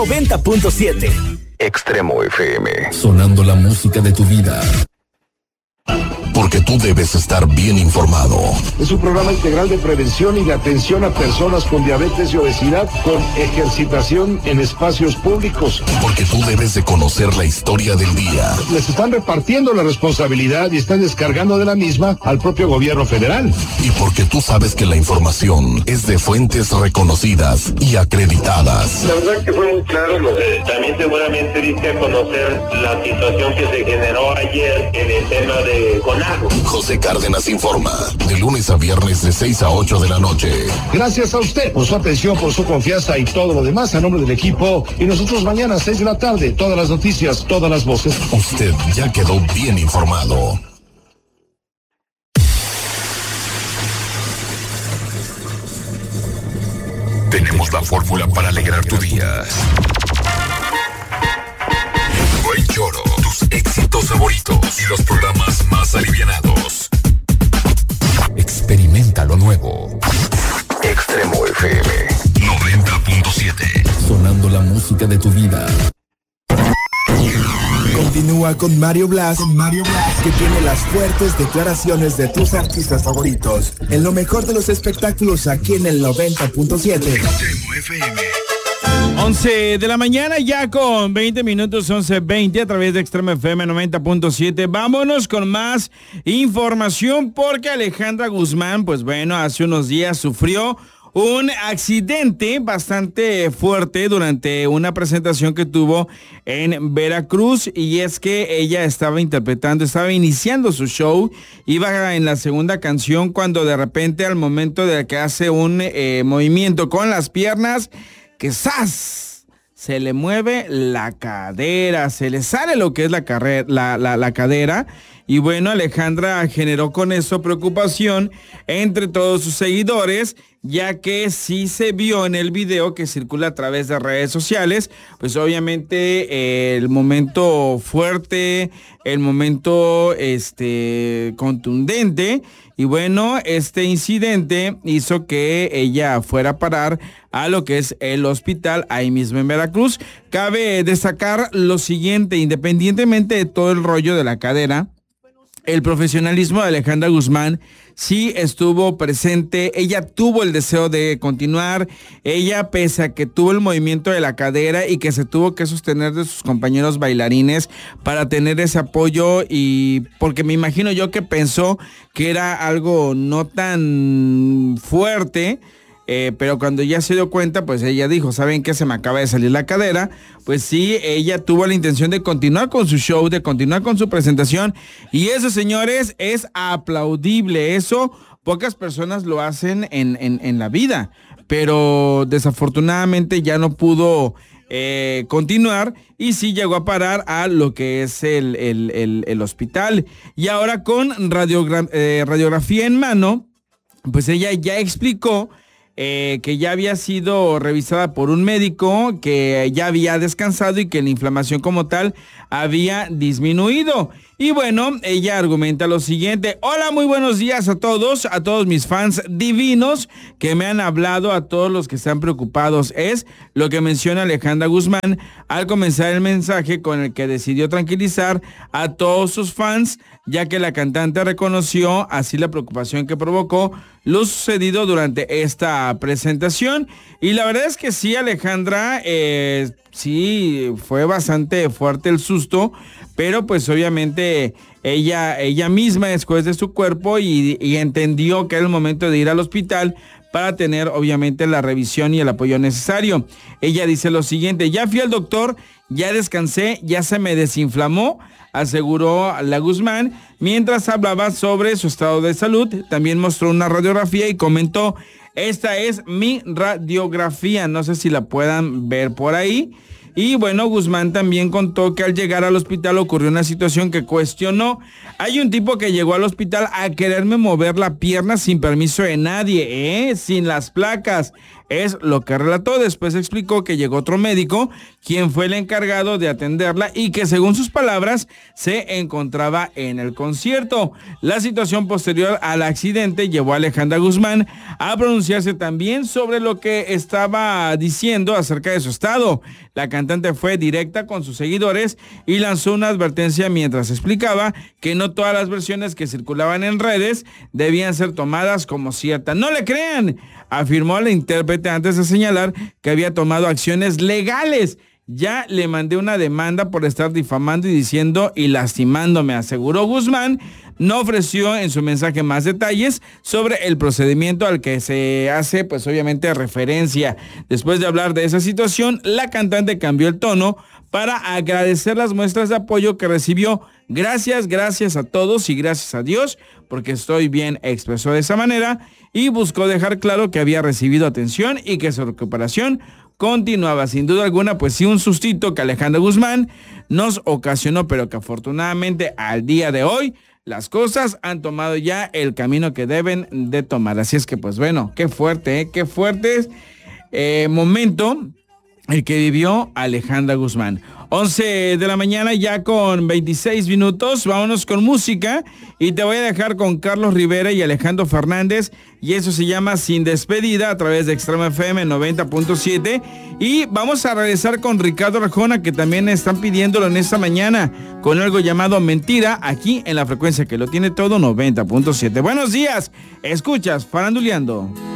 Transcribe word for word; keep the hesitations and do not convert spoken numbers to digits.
noventa punto siete. Extremo F M. Sonando la música de tu vida. Porque tú debes estar bien informado. Es un programa integral de prevención y de atención a personas con diabetes y obesidad con ejercitación en espacios públicos. Porque tú debes de conocer la historia del día. Les están repartiendo la responsabilidad y están descargando de la misma al propio gobierno federal. Y porque tú sabes que la información es de fuentes reconocidas y acreditadas. La verdad que fue muy claro. Eh, también seguramente diste a conocer la situación que se generó ayer en el tema de CONAGO. José Cárdenas informa, de lunes a viernes de seis a ocho de la noche. Gracias a usted por su atención, por su confianza y todo lo demás a nombre del equipo. Y nosotros mañana a seis de la tarde, todas las noticias, todas las voces. Usted ya quedó bien informado. Tenemos la fórmula para alegrar tu día. No hay choro, tus éxitos favoritos y los programas más alivianados. Experimenta lo nuevo. Extremo F M noventa punto siete. Sonando la música de tu vida. Continúa con Mario Blas, con Mario Blas, que tiene las fuertes declaraciones de tus artistas favoritos. En lo mejor de los espectáculos aquí en el noventa punto siete. Extremo F M. once de la mañana ya con veinte minutos, once veinte a través de Extremo F M noventa punto siete. Vámonos con más información porque Alejandra Guzmán, pues bueno, hace unos días sufrió un accidente bastante fuerte durante una presentación que tuvo en Veracruz, y es que ella estaba interpretando, estaba iniciando su show, iba en la segunda canción cuando de repente al momento de que hace un eh, movimiento con las piernas, que ¡zas!, se le mueve la cadera, se le sale lo que es la, carrera, la, la, la cadera. Y bueno, Alejandra generó con eso preocupación entre todos sus seguidores, ya que sí se vio en el video que circula a través de redes sociales, pues obviamente eh, el momento fuerte, el momento este contundente. Y bueno, este incidente hizo que ella fuera a parar a lo que es el hospital ahí mismo en Veracruz. Cabe destacar lo siguiente: independientemente de todo el rollo de la cadera, el profesionalismo de Alejandra Guzmán sí estuvo presente. Ella tuvo el deseo de continuar. Ella, pese a que tuvo el movimiento de la cadera y que se tuvo que sostener de sus compañeros bailarines para tener ese apoyo, y porque me imagino yo que pensó que era algo no tan fuerte, Eh, pero cuando ya se dio cuenta, pues ella dijo, ¿saben qué? Se me acaba de salir la cadera. Pues sí, ella tuvo la intención de continuar con su show, de continuar con su presentación. Y eso, señores, es aplaudible. Eso pocas personas lo hacen en, en, en la vida. Pero desafortunadamente ya no pudo eh, continuar, y sí llegó a parar a lo que es el, el, el, el hospital. Y ahora con radiogra- eh, radiografía en mano, pues ella ya explicó Eh, que ya había sido revisada por un médico, que ya había descansado y que la inflamación como tal había disminuido. Y bueno, ella argumenta lo siguiente: hola, muy buenos días a todos, a todos mis fans divinos que me han hablado, a todos los que están preocupados. Es lo que menciona Alejandra Guzmán al comenzar el mensaje, con el que decidió tranquilizar a todos sus fans, ya que la cantante reconoció así la preocupación que provocó lo sucedido durante esta presentación. Y la verdad es que sí, Alejandra, eh, sí, fue bastante fuerte el susto, pero pues obviamente ella, ella misma después de su cuerpo y, y entendió que era el momento de ir al hospital para tener obviamente la revisión y el apoyo necesario. Ella dice lo siguiente: ya fui al doctor, ya descansé, ya se me desinflamó, aseguró la Guzmán, mientras hablaba sobre su estado de salud. También mostró una radiografía y comentó: esta es mi radiografía, no sé si la puedan ver por ahí. Y bueno, Guzmán también contó que al llegar al hospital ocurrió una situación que cuestionó. Hay un tipo que llegó al hospital a quererme mover la pierna sin permiso de nadie, ¿eh? Sin las placas. Es lo que relató. Después explicó que llegó otro médico, quien fue el encargado de atenderla y que según sus palabras se encontraba en el concierto. La situación posterior al accidente llevó a Alejandra Guzmán a pronunciarse también sobre lo que estaba diciendo acerca de su estado. La cantante fue directa con sus seguidores y lanzó una advertencia mientras explicaba que no todas las versiones que circulaban en redes debían ser tomadas como ciertas. ¡No le crean!, afirmó la intérprete antes de señalar que había tomado acciones legales. Ya le mandé una demanda por estar difamando y diciendo y lastimándome, aseguró Guzmán. No ofreció en su mensaje más detalles sobre el procedimiento al que se hace, pues obviamente, referencia. Después de hablar de esa situación, la cantante cambió el tono para agradecer las muestras de apoyo que recibió. Gracias, gracias a todos y gracias a Dios, porque estoy bien, expresó de esa manera, y buscó dejar claro que había recibido atención y que su recuperación continuaba. Sin duda alguna, pues sí, un sustito que Alejandra Guzmán nos ocasionó, pero que afortunadamente al día de hoy las cosas han tomado ya el camino que deben de tomar. Así es que, pues bueno, qué fuerte, ¿eh? qué fuerte eh, momento el que vivió Alejandra Guzmán. once de la mañana ya con veintiséis minutos, vámonos con música y te voy a dejar con Carlos Rivera y Alejandro Fernández y eso se llama Sin Despedida a través de Extreme F M noventa punto siete y vamos a regresar con Ricardo Arjona, que también están pidiéndolo en esta mañana con algo llamado Mentira aquí en la frecuencia que lo tiene todo, noventa punto siete. Buenos días, escuchas Faranduleando.